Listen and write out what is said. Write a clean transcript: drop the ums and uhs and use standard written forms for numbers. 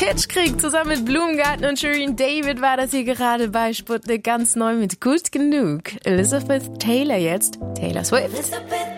Glitschkrieg zusammen mit Blumengarten und Shireen David war das hier gerade bei Sputnik ganz neu mit Gut genug. Elizabeth Taylor jetzt. Taylor Swift.